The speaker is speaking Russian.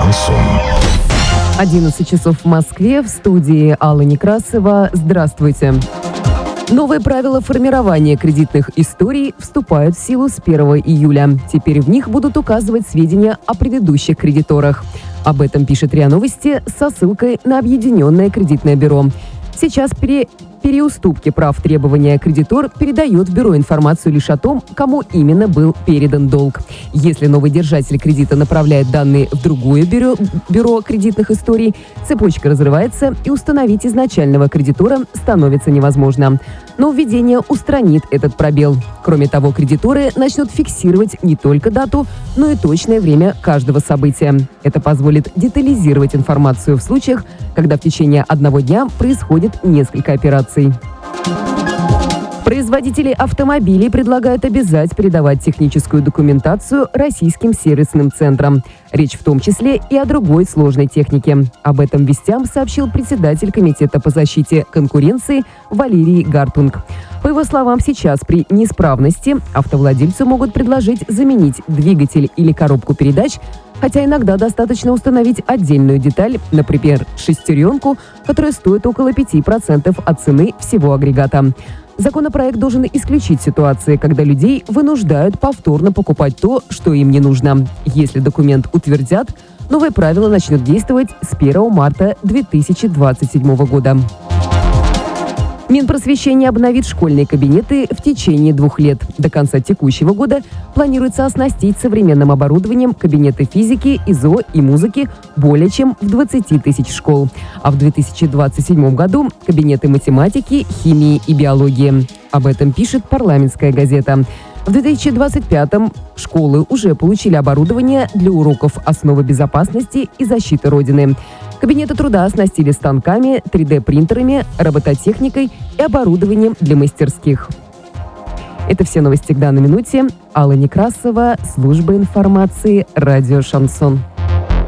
Шансон. 11 часов в Москве, в студии Алла Некрасова. Здравствуйте. Новые правила формирования кредитных историй вступают в силу с 1 июля. Теперь в них будут указывать сведения о предыдущих кредиторах. Об этом пишет РИА Новости со ссылкой на Объединенное кредитное бюро. Сейчас при переуступке прав требования кредитор передает в бюро информацию лишь о том, кому именно был передан долг. Если новый держатель кредита направляет данные в другое бюро кредитных историй, цепочка разрывается и установить изначального кредитора становится невозможно. Но введение устранит этот пробел. Кроме того, кредиторы начнут фиксировать не только дату, но и точное время каждого события. Это позволит детализировать информацию в случаях, когда в течение одного дня происходит несколько операций. Производители автомобилей предлагают обязать передавать техническую документацию российским сервисным центрам. Речь в том числе и о другой сложной технике. Об этом вестям сообщил председатель Комитета по защите конкуренции Валерий Гартунг. По его словам, сейчас при неисправности автовладельцу могут предложить заменить двигатель или коробку передач, хотя иногда достаточно установить отдельную деталь, например, шестеренку, которая стоит около 5% от цены всего агрегата. Законопроект должен исключить ситуации, когда людей вынуждают повторно покупать то, что им не нужно. Если документ утвердят, новые правила начнут действовать с 1 марта 2027 года. Минпросвещение обновит школьные кабинеты в течение 2 лет. До конца текущего года планируется оснастить современным оборудованием кабинеты физики, ИЗО и музыки более чем в 20 тысяч школ. А в 2027 году – кабинеты математики, химии и биологии. Об этом пишет «Парламентская газета». В 2025-м школы уже получили оборудование для уроков «Основы безопасности и защиты Родины». Кабинеты труда оснастили станками, 3D-принтерами, робототехникой и оборудованием для мастерских. Это все новости к данной минуте. Алла Некрасова, служба информации, радио «Шансон».